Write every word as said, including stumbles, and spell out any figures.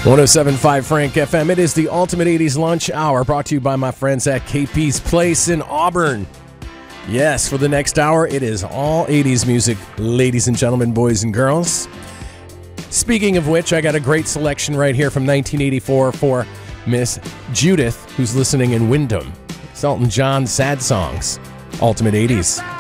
one oh seven point five Frank F M. It is the Ultimate eighties Lunch Hour, brought to you by my friends at K P's Place in Auburn. Yes, for the next hour, it is all eighties music, ladies and gentlemen, boys and girls. Speaking of which, I got a great selection right here from nineteen eighty-four for Miss Judith, who's listening in Wyndham. It's Elton John Sad Songs, Ultimate eighties.